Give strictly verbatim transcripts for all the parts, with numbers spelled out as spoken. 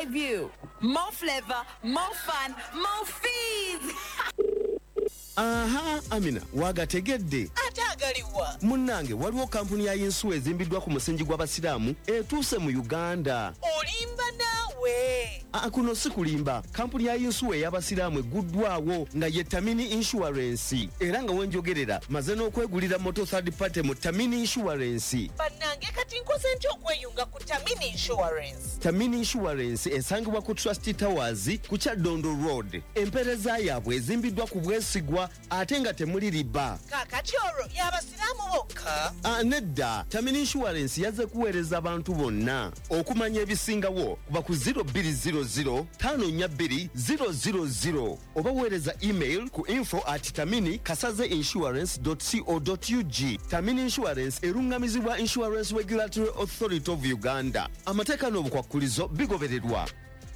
Skyview. More flavor, more fun, more fees. Aha, Amina, wagategedde. Atagaliwa. Munnange waliwo kampuni ya Yinsu ezimbiddwa ku musingi gw'abasiraamu etuuse mu Uganda. Olimba naawe. Ah, kuno si kulimba. Kampuni ya Yinsu ey'abasiraamu eguddwawo nga ye Tamini Insurance. Era nga wenjogerera maze n'okwegulira moto third party mu Tamini Insurance. Bannange kati nkoze ntya okweyunga ku Tamini Insurance? Tamini Insurance esangibwa ku Trust Towers ku Kyaddondo Road. Empereza yaabwe ezimbiddwa ku bwesigwa ate nga temuli riba. Kaakati olwo y'abasiraamu bokka? Ah, nedda. Tamini Insurance yazze kuweereza abantu bonna. Okumanya ebisingawo kuba ku zero two zero zero five four two zero zero zero oba weereza email ku info at tamini kasaze insurance dot co dot u g. Tamini Insurance erungamizibwa Insurance Regulatory Authority of Uganda. Amateeka n'obukwakkulizo bigobererwa.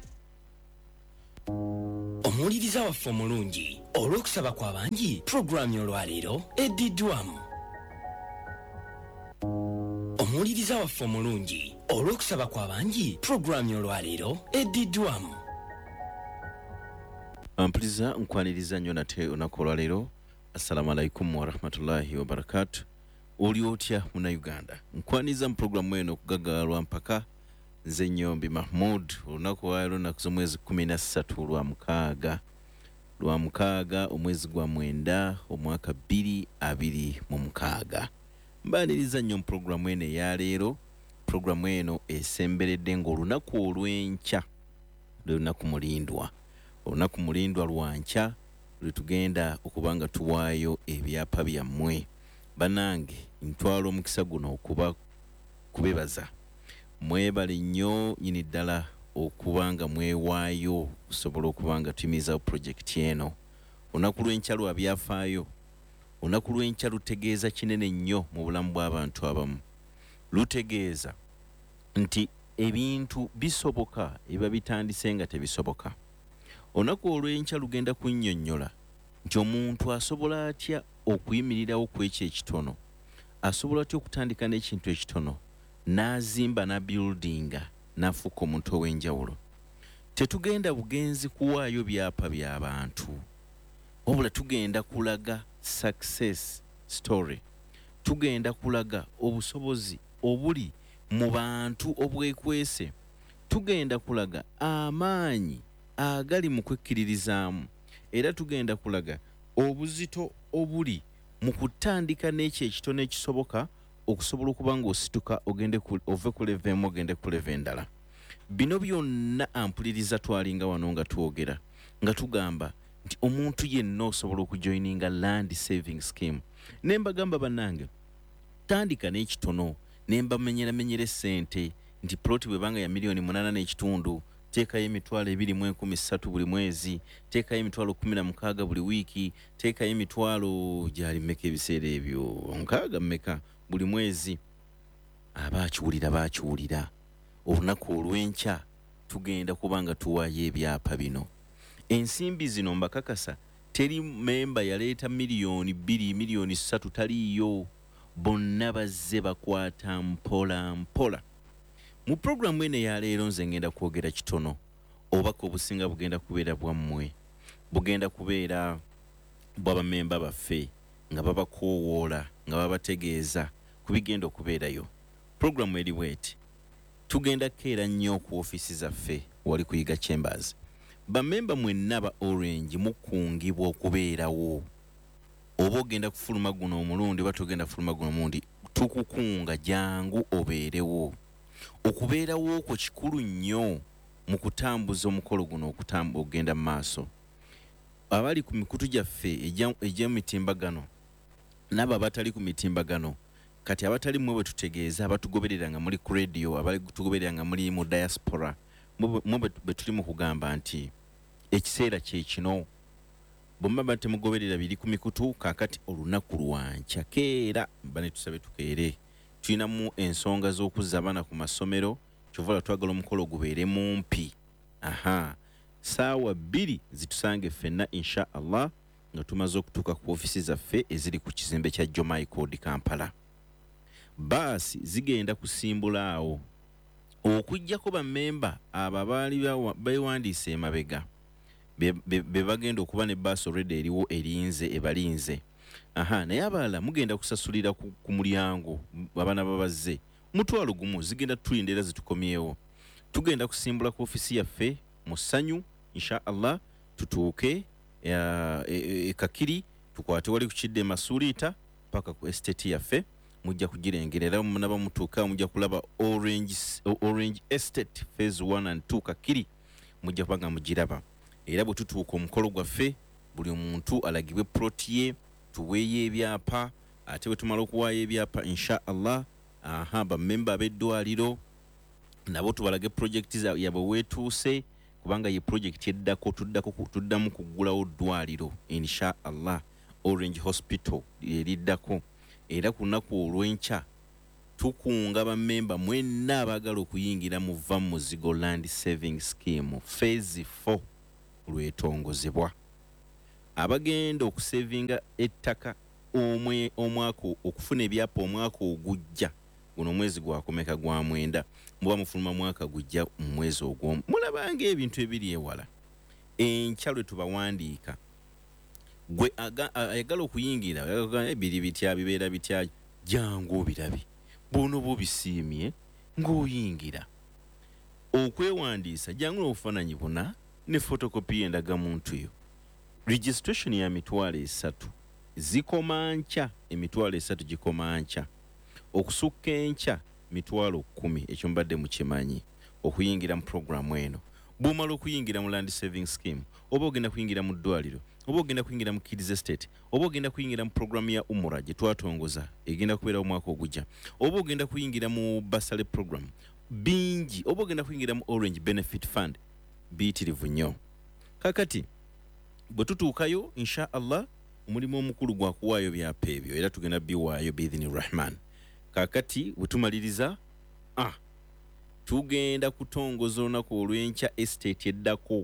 Omuwuliriza waffe omulungi olw'okusaba kw'abangi pulogulaamu olwaleero eddiddwamu. Omuwuliriza waffe omulungi olw'okusaba kw'abangi pulogulaamu olwaleero eddiddwamu. Ampuliriza nkwaniriza nnyo nate olunaku olwaleero. Assalamu alaikum wa rahmatullahi wa barakatuh. Oli otya muna Uganda? Nkwaniza mu pulogulaamu eno okugaggalwa mpaka nze Nnyombi Mahmud. Olunaku olwaleero ennaku z'omwezi kumi na ssatu lwa mukaaga lwa mukaaga omwezi gwa mwenda omwaka bbiri abiri mu mukaaga. Mbaniriza nnyo mu pulogulaamu eno eya leero. Pulogulaamu eno esemberedde ng'olunaku olw'enkya lunaku mulindwa. Olunaku mulindwa lwa nkya lwe tugenda okuba nga tuwaayo ebyapa byammwe. Bannange ntwala omukisa guno okuba kubebaza. Mwebale nnyo nyini ddala okuba nga mwewaayo okusobola okuba nga tuyimirizawo pulojekiti eno. Olunaku lw'enkya lwa byafaayo. Olunaku lw'enkya lutegeeza kinene nnyo mu bulamu bw'abantu abamu. Lutegeeza nti ebintu bisoboka eba bitandise nga tebisoboka. Olunaku olw'enkya lugenda kunnyonnyola nti omuntu asobola atya okuyimirirawo ku ekyo ekitono. Asobola atya okutandika n'ekintu ekitono n'azimba na buildinga n'afuuka omuntu ow'enjawulo. Tetugenda bugenzi kuwaayo byapa by'abantu, wabula tugenda kulaga success story. Tugenda kulaga obusobozi obuli mu bantu obwekwese. Tugenda kulaga amaanyi agali mu kwekkiririzaamu. Era tugenda kulaga obuzito obuli mu kutandika n'ekyo ekitono ekisoboka okusobola okuba ng'osituka ogende ove ku leve emu ogende ku leve endala. Bino byonna ampuliriza twalinga wano nga twogera nga tugamba nti omuntu yenna osobola okujoininga land saving scheme. Ne mbagamba bannange tandika n'ekitono ne mbamenyeramenyera ssente nti ploti bwebanga ya miliyoni munaana n'ekitundu teekayo emitwalo ebiri mu enkumi ssatu buli mwezi, teekayo emitwalo kumi na mukaaga buli wiiki, teekayo emitwalo gyali mmeka ebiseera ebyo nkaaga mmeka buli mwezi. Abaakiwulira baakiwulira. Olunaku olw'enkya tugenda kuba nga tuwaayo ebyapa bino. Ensimbi zino mbakakasa teri memba yaleeta miliyoni bbiri miliyoni ssatu taliiyo. Bonna bazze bakwata mpola mpola. Mu pulogulaamu eno eya leero nze ngenda kwogera kitono. Obubaka obusinga bugenda kubeera bwammwe. Bugenda kubeera bw'abamemba baffe nga babakoowoola nga babategeeza ku bigenda okubeerayo. Pulogulaamu eri bw'eti. Tugenda keera nnyo ku ofiisi zaffe wali kuyiga Chambers. Bamemba mwenna ba Orange mukungibwa okubeerawo. Oba ogenda kufuluma guno omulundi oba togenda kufuluma guno omulundi, tukukunga jangu obeerewo. Okubeerawo okwo kikulu nnyo mu kutambuza omukolo guno okutamba ogenda mu maaso. Abali ku mikutu gyaffe egy'emitimbagano n'abo abatali ku mitimbagano, kati abatali mwe bwe tutegeeza abatugoberera nga muri ku radio, abali tugoberera nga muri mu diaspora, mwe bwe tuli mu kugamba nti ekiseera kye kino. Bomba bate mugoberera biri ku mikutu kakati olunaku lwankya keera bane tusabe tukeere. Tulinamu ensonga z'okuzza abaana ku masomero, kyova twagala omukolo gubeere mumpi. Aha, saawa bbiri zitusange ffenna insha Allah nga tumaze okutuuka ku ofiisi zaffe eziri ku kizimbe kya Jomai Code Kampala. Baasi zigenda kusimbula awo okujjako bammemba abo abaali beewandiisa emabega be bagenda okuba ne bbaasi already eriwo erinze ebalinze. Aha, naye abalala mugenda kusasulira ku, ku mulyango abaana babazze mutwalo gumu zigenda tulinda era zitukomyewo. Tugenda kusimbula ku ofisi yaffe mu ssanyu insha Allah tutuuke e, e, e, Kakiri tukwate wali ku Kidde Masuliita paka ku estate yaffe mujja kugirengera era munaba mutuuka mujja kulaba Orange, Orange Estate phase one and two Kakiri mujja kubanga mugiraba. Era bwe tutuuka omukolo gwaffe buli omuntu alagibwe plot ye tuweeyo ebyapa ate bwe tumala okuwaayo ebyapa insha Allah aha bammemba ab'eddwaliro nabo tubalage projekiti yabwe weetuuse kubanga ye projekiti eddako tuddako tuddamu kuggulawo ddwaliro insha Allah Orange Hospital eriddako. Era ku lunaku olw'enkya tukunga bammemba mwenna abaagala okuyingira mu va mu Muzigo Land Saving Scheme phase four lwetongozebwa. Abagenda okusevinga ettaka omwe omwaka okufuna ebyapa omwaka ogujja guno mwezi gwakomeka gwa mwenda muba mufuluma mwaka gujja mu mwezi ogw'omu. Mulabanga ebintu ebiri ewala enkya lwe tubawandiika gwe ayagala okuyingira ebiri bitya bibeera bitya jangu obirabi bono bobisiimye ng'oyingira okwewandiisa jangu n'obufaananyi buna ne fotokopi y'endagamuntu yo. Registration ya mitwalo esatu zikoma nkya emitwalo esatu gikoma nkya okusukka enkya mitwalo kumi ekyo mbadde mukimanyi okuyingira mu programu eno. Bw'omala okuyingira mu Land Saving Scheme oba ogenda kuyingira mu ddwaliro oba ogenda kuyingira mu Kids Estate oba ogenda kuyingira mu programu ya Umura gye twatongoza egenda kubeera omwaka ogujja oba ogenda kuyingira mu Basale program bingi oba ogenda kuyingira mu Orange Benefit Fund biyitirivu nnyo. Kakati bwe tutuukayo insha Allah omulimu omukulu gwa kuwaayo byapa ebyo era tugenda biwaayo biidhini Rahman. Kakati bwe tumaliriza ah tugenda kutongoza olunaku olw'enkya estate eddako.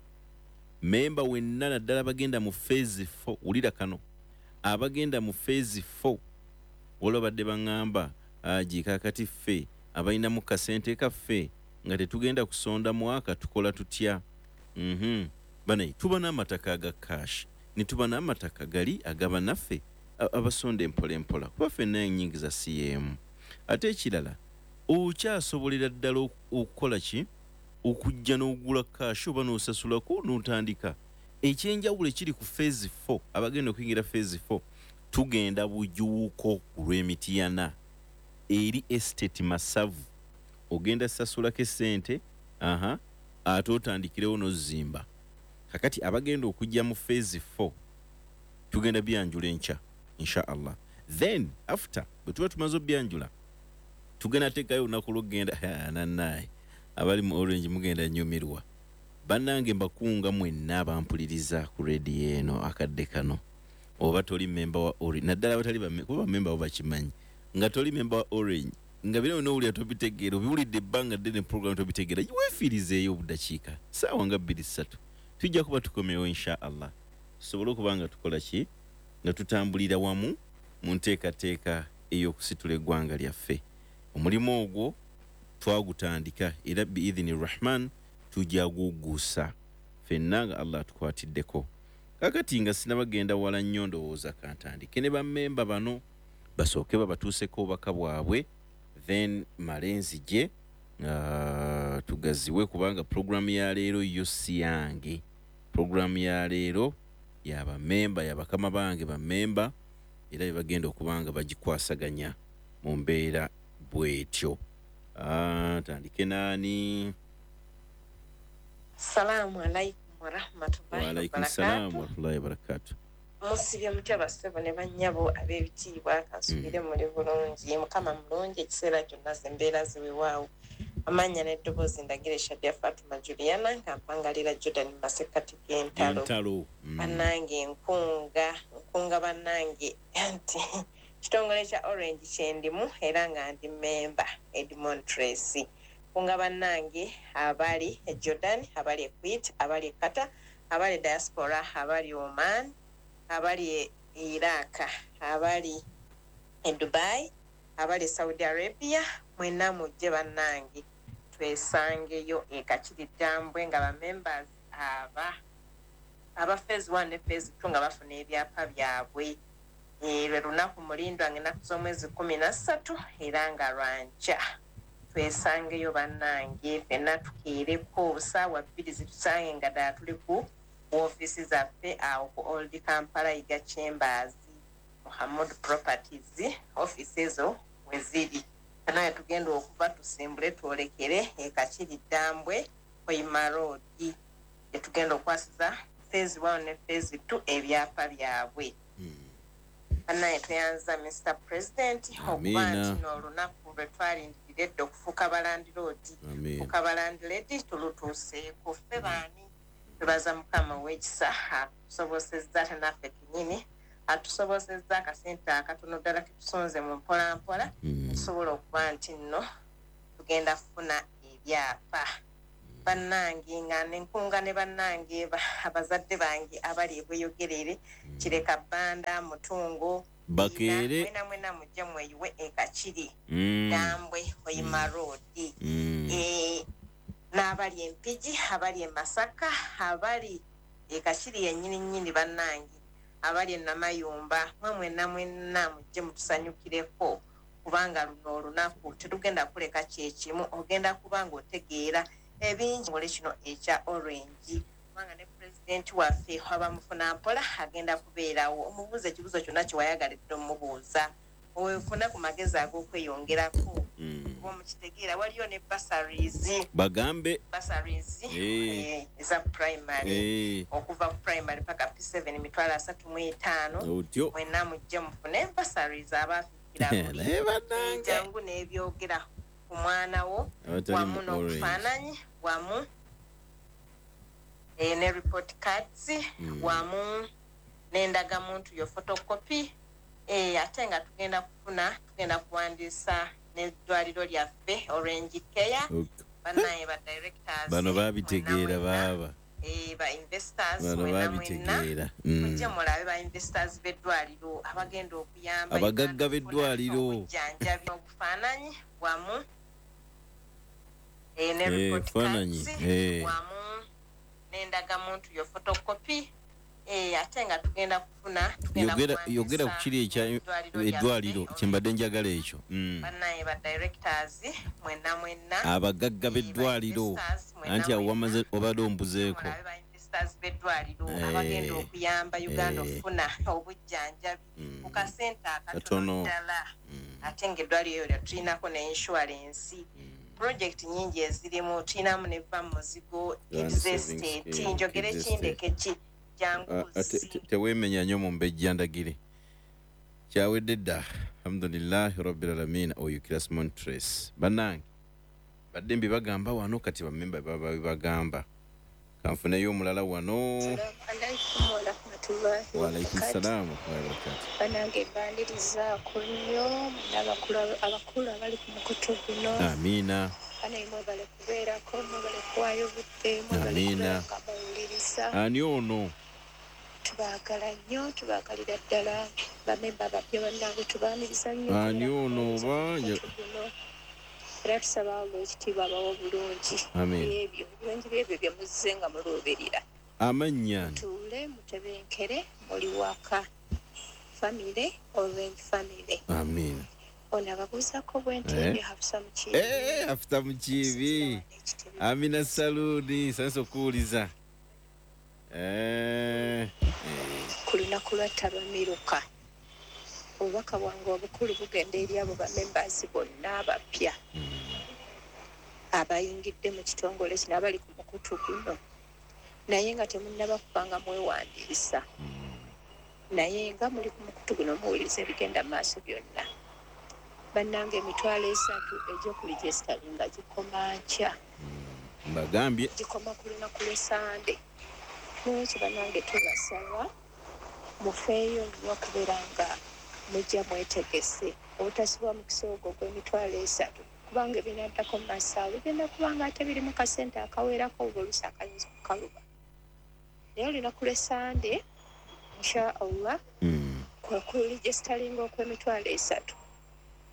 Memba wenna naddala bagenda mu phase four wulira kano abagenda mu phase four wala badde baŋŋamba aji kakati ffe abalina mu kasente kaffe nga tetugenda kusonda mwaka tukola tutya. mhm banayi tuba n'amataka aga cash ne tuba n'amataka gali agaba naffe abasonda empola empola kuba ffenna ennyingi za C M. Ate ekirala okyasobolera ddala okukola ki okujja n'ogula cash oba n'osasulako n'otandika. Ekyenjawulo ekiri ku phase four abagenda okuyingira phase four tugenda bujuuko ku lw'Emityana eri estate Masavu ogenda sasulako essente aha ate otandikirewo n'ozimba. Kakati abagenda okujja mu phase four tugenda byanjula enkya insha Allah. Then after bwe tuba tumaze obyanjula tugenda teekayo olunaku lw'okugenda nannaye abali mu Orange mugenda nyumirwa. Bannange mbakunga mwenna abampuliriza ku radio eno akadde kano oba toli memba wa Orange naddala abatali kuba memba bo bakimanyi nga toli memba wa Orange nga bino n'owulira tobitegeera obiwulidde ebbanga ddene program tobitegeera weefiirizeeyo obuddakiika saawa nga bbiri ssatu tujja kuba tukomewo insha Allah tusobole okuba nga tukola ki nga tutambulira wamu mu nteekateeka ey'okusitula eggwanga lyaffe. Omulimu ogwo twagutandika era biidhini Rahman tujja guguusa ffenna nga Allah tukwatiddeko. Kakati nga sinabagenda wala nnyo ndowooza kantandike ne bammemba bano basooke babatuuseko obubaka bwabwe then malenzi gye uh, tugaziwe kubanga programu ya leero yo si yange. Programu ya leero ya bammemba ya bakama bange bammemba era bagenda okubanga bagikwasaganya mu mbeera bwetyo. Ah, tandike nani? Assalamu alaikum wa rahmatullahi wa alaikum salam wa rahmatullahi wa barakatuh. Musibye mutya basebo ne bannyabo ab'ebitiibwa kasubire mm. muri bulungi mukama mulungi ekiseera kyonna zembeera ziwewaawo. Amanya n'eddoboozi ndagire Shadia Fatuma Juliana nkampangalira Jordan Masekati g'entalo. Entalo. Bannange nkunga nkunga bannange nti kitongole kya Orange kyendimu era nga ndi memba Edmond Tracy. Kunga bannange abali e Jordan, abali e Kuwait, abali e Qatar, abali diaspora, abali Oman, abali e Iraq, abali e Dubai, abali Saudi Arabia, mwenna mujje bannange twesangeyo e Kachiri Dambwe nga ba members aba aba phase one ne phase two nga bafuna ebyapa byabwe. E lwe lunaku mulindwa ng'ennaku z'omwezi kumi na ssatu era nga lwanca. Twesangeyo bannange ffenna tukeereko obusaawa bbiri zitusange nga ddala tuli ku ofiisi zaffe awo ku Old Kampala Iga Chambers Muhammad Properties ofiisi ezo we ziri. Naye tugenda okuva tusimbule twolekere e Kachiri Dambwe Koima Road gye tugenda okwasiza phase one ne phase two ebyapa byabwe. Naye tweyanza Mister President okuba nti n'olunaku lwe twalindiridde okufuuka Balandi Road okufuuka Balandi Road tulutuuseeko ffe baani twebaza Mukama w'ekisa atusobozesezza tenaffe kennyini atusobozesezza akasente akatono ddala ketusonze mu mpolampola tusobola okuba nti nno tugenda kufuna ebyapa. Bannange nga nenkunga ne bannange abazadde bange abali ebweyogerere Kireka Bbanda Mutungo Bakeere mwena mwena mujja mweyiwe e Kachiri Dambwe Koima Road e n'abali Empigi abali e Masaka abali e Kachiri yennyini nnyini bannange abali e Namayumba mwe mwena mwena mujje mutusanyukireko kubanga luno olunaku tetugenda kuleka kyekimu ogenda kubanga otegeera ebingi ngole kino ekya Orange kubanga ne president waffe abamufuna mpola agenda kubeerawo omubuuza ekibuzo kyonna kyewayagalidde omubuuza ofuna ku magezi ag'okweyongerako kuba omukitegeera waliyo ne bursaries bagambe bursaries eza primary okuva ku primary paka P seven emitwalo asatu mu etaano mwena mujje mufune bursaries abaafikira buli jangu n'ebyogera ku mwana wo wamu n'obufaananyi wamu ne report cards wamu n'endagamuntu yo photocopy ate nga tugenda kufuna tugenda kuwandiisa n'eddwaliro lyaffe Orange Care bannaye ba directors bano babitegeera baaba ba investors bano babitegeera mujje mulabe ba investors b'eddwaliro abagenda okuyamba abagagga b'eddwaliro obujjanjabi n'obufaananyi wamu ne report cards wamu n'endagamuntu yo photocopy ate nga tugenda kufuna yogera yogera ku kiri ekya eddwaliro kyembadde njagala ekyo bannaye ba directors mwena mwena abagagga b'eddwaliro anti awo wamaze obadde ombuzeeko investors b'eddwaliro abagenda okuyamba Uganda okufuna obujjanjabi ku kasente akatono ddala ate ng'eddwaliro eryo tulinako ne insurance project nyingi ezirimu tulinamu neva mu muzigo estate njogere kindeke ki janguzi teweemenya nnyo mu mbejja ndagire kyawedde dda alhamdulillahi rabbil alamin oyukira Simon Trace bannange badde mbibagamba wano kati bamemba baba bibagamba kanfuneyo omulala wano waalaikum salaam banange bandirizaako nnyo n'abakulu abakulu abali ku mukutu guno amiina banaye mwebale kubeerako mwebale kuwaayo budde amiina mwebale ani ono tubaagala nnyo tubaagalira ddala bamemba abapya bannange tubaaniriza nnyo ani ono oba era tusaba olw'ekitiibwa abawa obulungi ebyo ebirungi byebyo bye muzze nga mulooberera amannya tuule mutebenkere muli waka family Orange family amiina ono ababuuzako bwentebyo hafusa mukiibi eh hafusa mukiibi amina saludi sanso okuwuliza eh ku lunaku lwa Tabamiruka obubaka bwange obukulu bugenda eri abo bamembers bonna abapya abayingidde mu kitongole kino abali ku mukutu guno naye nga temunnaba kubanga mwewandiisa naye nga muli ku mukutu guno muwuliriza ebigenda mu maaso byonna bannange emitwalo esatu egy'okuligestalinga gikoma nkya mbagambye gikoma ku lunaku lw'esande n'ekyo bannange tubasaba mufeeyo nnyo okubeera nga mujja mwetegese obutasibwa mu kisoogo gw'emitwalo esatu kubanga ebinaddako mu maaso awo bigenda kubanga ate biri mu kasente akawerako oba olusi akayinza okukaluba naye olunaku lw'esande insha allah kwe kuligestalinga okw'emitwalo esatu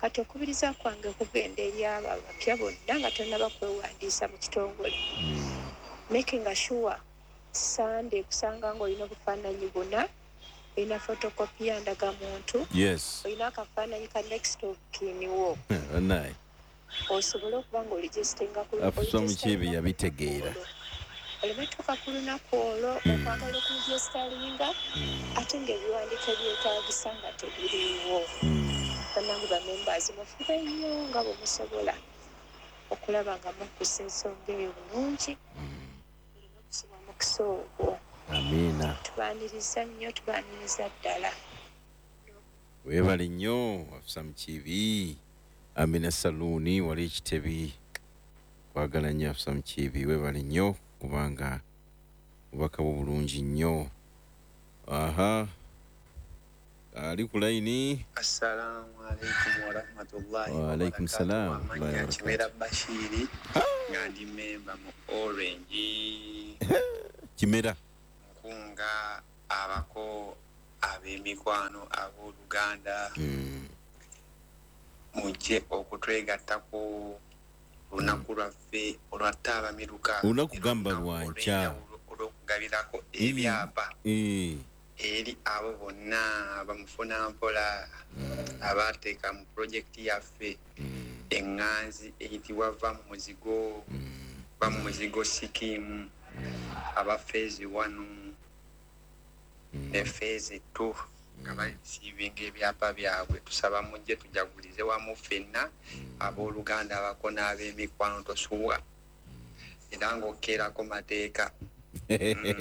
kati okubiriza kwange kugenda eri abo abapya bonna nga tonnaba kwewandiisa mu kitongole making sure Sunday kusanga ng'olina obufaananyi buna olina fotokopi ya ndagamuntu yes olina akafaananyi ka next of kin wo anayi osobole okuba ng'oligistinga ku afusa mukibi yabitegeera olimatuuka ku lunaku olwo okwagala okuligisitalinga ate ng'ebiwandiiko ebyetaagisa nga tebiriiwo bannange bamembers mufube nnyo nga bwe musobola okulaba nga mukkusa ensonga eyo bulungi olina okusoma mukisa ogwo amiina tubaaniriza nnyo tubaaniriza ddala weebale nnyo afusa mukibi Amina Saluuni wali ekitebi kwagala nnyo afusa mukibi weebale nnyo kubanga obubaka bwo bulungi nnyo aha ali ku layini assalamu alaikum warahmatullahi wa alaikum salam amanya Kimera Bashiri nga ndi memba mu Orange Kimera nkunga abako ab'emikwano ab'oluganda mujje okutwegattako lunaku lwaffe olwataabamiruka olunakugamba lwanca olwokugabirako ebyapa eri abo bonna bamufuna mpola abateeka mu pulojekiti yaffe eŋŋanzi eyitibwa va mu muzigo va mu muzigo sikimu aba feezi wanu ne feezi tu nga basiibinga ebyapa byabwe tusaba mujje tujagulize wamu ffenna abooluganda abako n'ab'emikwano tosuwa era ng'okkeerako mateeka